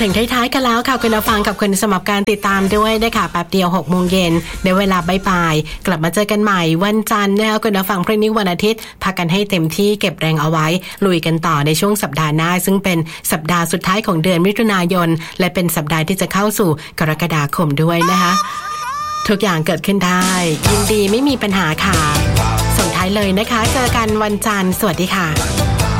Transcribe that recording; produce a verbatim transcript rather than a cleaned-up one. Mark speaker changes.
Speaker 1: ถึงท้ายๆกันแล้วค่ะคุณผู้ฟังกับคุณสำหรับการติดตามด้วยนะคะแป๊บเดียวหกโมงเย็นในเวลาบ่ายๆกลับมาเจอกันใหม่วันจันทร์นะคะคุณผู้ฟังพรุ่งนี้วันอาทิตย์พักกันให้เต็มที่เก็บแรงเอาไว้ลุยกันต่อในช่วงสัปดาห์หน้าซึ่งเป็นสัปดาห์สุดท้ายของเดือนมิถุนายนและเป็นสัปดาห์ที่จะเข้าสู่กรกฎาคมด้วยนะคะทุกอย่างเกิดขึ้นได้ยินดีไม่มีปัญหาค่ะส่งท้ายเลยนะคะเจอกันวันจันทร์สวัสดีค่ะ